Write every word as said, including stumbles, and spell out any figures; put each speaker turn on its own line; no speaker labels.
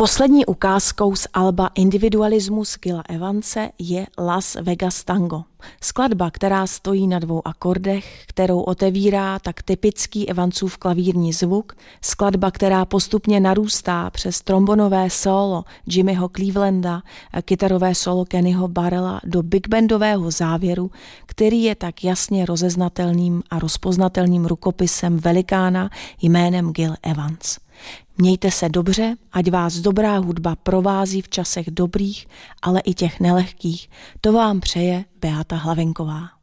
Poslední ukázkou z alba Individualismus Gila Evanse je Las Vegas Tango. Skladba, která stojí na dvou akordech, kterou otevírá tak typický Evansův klavírní zvuk, skladba, která postupně narůstá přes trombonové solo Jimmyho Clevelanda a kytarové solo Kennyho Barrella do big bandového závěru, který je tak jasně rozeznatelným a rozpoznatelným rukopisem velikána jménem Gil Evans. Mějte se dobře, ať vás dobrá hudba provází v časech dobrých, ale i těch nelehkých. To vám přeje Beata Hlavenková.